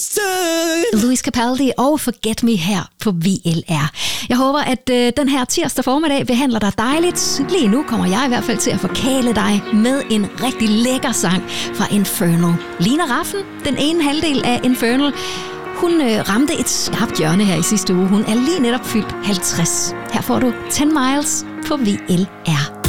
Lewis Capaldi og Forget Me her på VLR. Jeg håber, at den her tirsdag formiddag behandler dig dejligt. Lige nu kommer jeg i hvert fald til at forkæle dig med en rigtig lækker sang fra Infernal. Lina Raffen, den ene halvdel af Infernal, hun ramte et skarpt hjørne her i sidste uge. Hun er lige netop fyldt 50. Her får du 10 Miles på VLR.